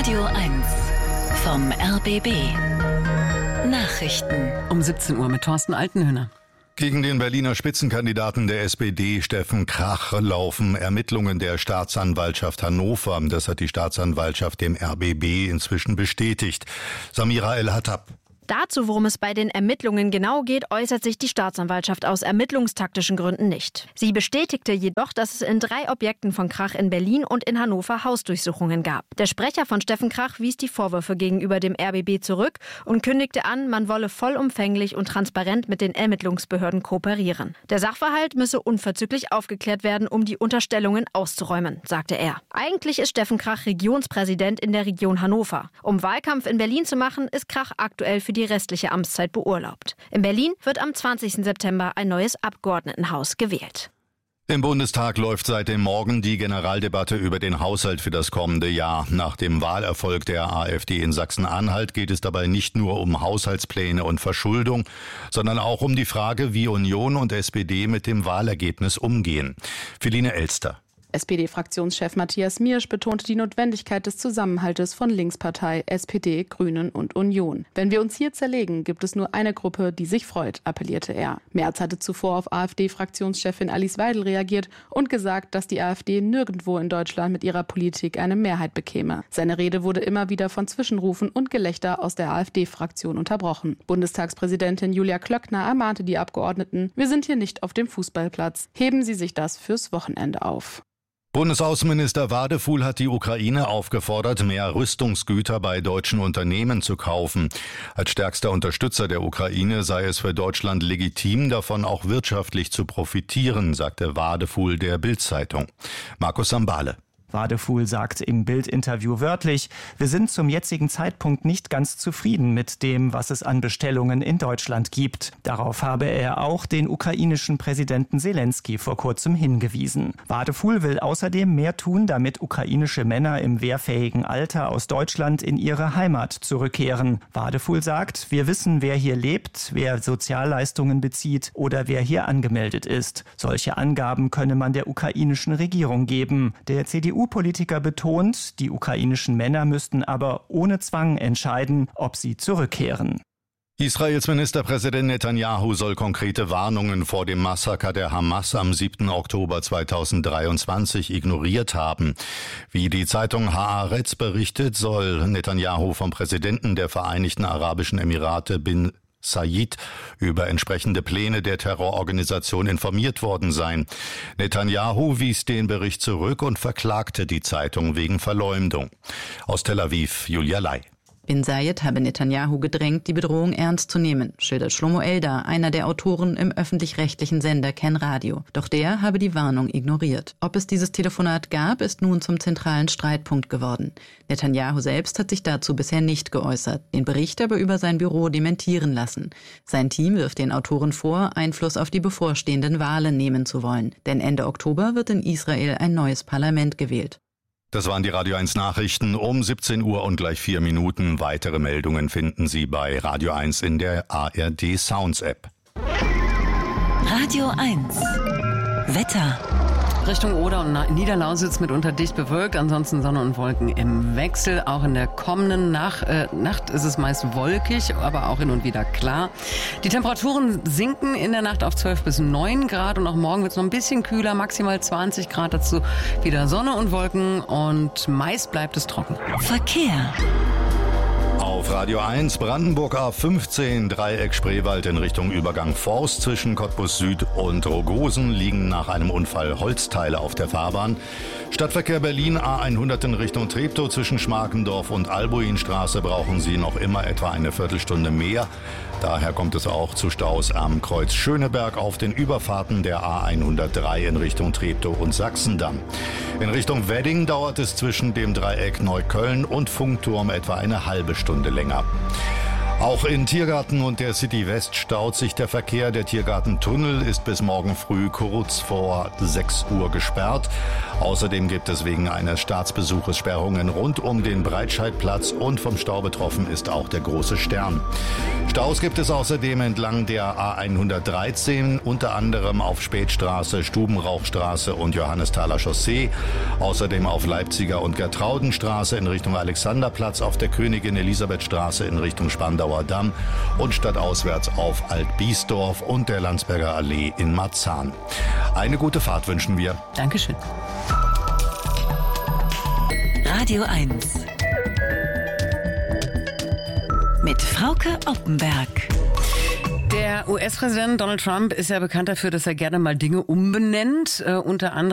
Radio 1 vom RBB. Nachrichten. Um 17 Uhr mit Thorsten Altenhöhner. Gegen den Berliner Spitzenkandidaten der SPD, Steffen Krach, laufen Ermittlungen der Staatsanwaltschaft Hannover. Das hat die Staatsanwaltschaft dem RBB inzwischen bestätigt. Samira El-Hattab. Dazu, worum es bei den Ermittlungen genau geht, äußert sich die Staatsanwaltschaft aus ermittlungstaktischen Gründen nicht. Sie bestätigte jedoch, dass es in 3 Objekten von Krach in Berlin und in Hannover Hausdurchsuchungen gab. Der Sprecher von Steffen Krach wies die Vorwürfe gegenüber dem RBB zurück und kündigte an, man wolle vollumfänglich und transparent mit den Ermittlungsbehörden kooperieren. Der Sachverhalt müsse unverzüglich aufgeklärt werden, um die Unterstellungen auszuräumen, sagte er. Eigentlich ist Steffen Krach Regionspräsident in der Region Hannover. Um Wahlkampf in Berlin zu machen, ist Krach aktuell für die restliche Amtszeit beurlaubt. In Berlin wird am 20. September ein neues Abgeordnetenhaus gewählt. Im Bundestag läuft seit dem Morgen die Generaldebatte über den Haushalt für das kommende Jahr. Nach dem Wahlerfolg der AfD in Sachsen-Anhalt geht es dabei nicht nur um Haushaltspläne und Verschuldung, sondern auch um die Frage, wie Union und SPD mit dem Wahlergebnis umgehen. Philine Elster. SPD-Fraktionschef Matthias Miersch betonte die Notwendigkeit des Zusammenhaltes von Linkspartei, SPD, Grünen und Union. Wenn wir uns hier zerlegen, gibt es nur eine Gruppe, die sich freut, appellierte er. Merz hatte zuvor auf AfD-Fraktionschefin Alice Weidel reagiert und gesagt, dass die AfD nirgendwo in Deutschland mit ihrer Politik eine Mehrheit bekäme. Seine Rede wurde immer wieder von Zwischenrufen und Gelächter aus der AfD-Fraktion unterbrochen. Bundestagspräsidentin Julia Klöckner ermahnte die Abgeordneten, wir sind hier nicht auf dem Fußballplatz. Heben Sie sich das fürs Wochenende auf. Bundesaußenminister Wadefuhl hat die Ukraine aufgefordert, mehr Rüstungsgüter bei deutschen Unternehmen zu kaufen. Als stärkster Unterstützer der Ukraine sei es für Deutschland legitim, davon auch wirtschaftlich zu profitieren, sagte Wadefuhl der Bild-Zeitung. Markus Sambale. Wadefuhl sagt im Bild-Interview wörtlich, wir sind zum jetzigen Zeitpunkt nicht ganz zufrieden mit dem, was es an Bestellungen in Deutschland gibt. Darauf habe er auch den ukrainischen Präsidenten Selenskyj vor kurzem hingewiesen. Wadefuhl will außerdem mehr tun, damit ukrainische Männer im wehrfähigen Alter aus Deutschland in ihre Heimat zurückkehren. Wadefuhl sagt, wir wissen, wer hier lebt, wer Sozialleistungen bezieht oder wer hier angemeldet ist. Solche Angaben könne man der ukrainischen Regierung geben. Der CDU-Politiker betont, die ukrainischen Männer müssten aber ohne Zwang entscheiden, ob sie zurückkehren. Israels Ministerpräsident Netanyahu soll konkrete Warnungen vor dem Massaker der Hamas am 7. Oktober 2023 ignoriert haben. Wie die Zeitung Haaretz berichtet, soll Netanyahu vom Präsidenten der Vereinigten Arabischen Emirate bin Zayed über entsprechende Pläne der Terrororganisation informiert worden sein. Netanyahu wies den Bericht zurück und verklagte die Zeitung wegen Verleumdung. Aus Tel Aviv, Julia Lai. Bin Zayed habe Netanyahu gedrängt, die Bedrohung ernst zu nehmen, schildert Shlomo Eldar, einer der Autoren im öffentlich-rechtlichen Sender Ken Radio. Doch der habe die Warnung ignoriert. Ob es dieses Telefonat gab, ist nun zum zentralen Streitpunkt geworden. Netanyahu selbst hat sich dazu bisher nicht geäußert, den Bericht aber über sein Büro dementieren lassen. Sein Team wirft den Autoren vor, Einfluss auf die bevorstehenden Wahlen nehmen zu wollen. Denn Ende Oktober wird in Israel ein neues Parlament gewählt. Das waren die Radio 1 Nachrichten um 17 Uhr und gleich 4 Minuten. Weitere Meldungen finden Sie bei Radio 1 in der ARD Sounds App. Radio 1 Wetter. Richtung Oder und Niederlausitz mitunter dicht bewölkt, ansonsten Sonne und Wolken im Wechsel. Auch in der kommenden Nacht ist es meist wolkig, aber auch hin und wieder klar. Die Temperaturen sinken in der Nacht auf 12 bis 9 Grad und auch morgen wird es noch ein bisschen kühler, maximal 20 Grad. Dazu wieder Sonne und Wolken und meist bleibt es trocken. Verkehr. Auf Radio 1 Brandenburg A15 Dreieck Spreewald in Richtung Übergang Forst zwischen Cottbus Süd und Rogosen liegen nach einem Unfall Holzteile auf der Fahrbahn. Stadtverkehr Berlin A100 in Richtung Treptow zwischen Schmarkendorf und Albuinstraße brauchen Sie noch immer etwa eine Viertelstunde mehr. Daher kommt es auch zu Staus am Kreuz Schöneberg auf den Überfahrten der A103 in Richtung Treptow und Sachsendamm. In Richtung Wedding dauert es zwischen dem Dreieck Neukölln und Funkturm etwa eine halbe Stunde länger. Auch in Tiergarten und der City West staut sich der Verkehr. Der Tiergartentunnel ist bis morgen früh kurz vor 6 Uhr gesperrt. Außerdem gibt es wegen eines Staatsbesuches Sperrungen rund um den Breitscheidplatz und vom Stau betroffen ist auch der Große Stern. Staus gibt es außerdem entlang der A113, unter anderem auf Spätstraße, Stubenrauchstraße und Johannesthaler Chaussee. Außerdem auf Leipziger und Gertraudenstraße in Richtung Alexanderplatz, auf der Königin Elisabethstraße in Richtung Spandauer Damm und stadtauswärts auf Altbiesdorf und der Landsberger Allee in Marzahn. Eine gute Fahrt wünschen wir. Dankeschön. Radio 1 mit Frauke Oppenberg. Der US-Präsident Donald Trump ist ja bekannt dafür, dass er gerne mal Dinge umbenennt. Unter anderem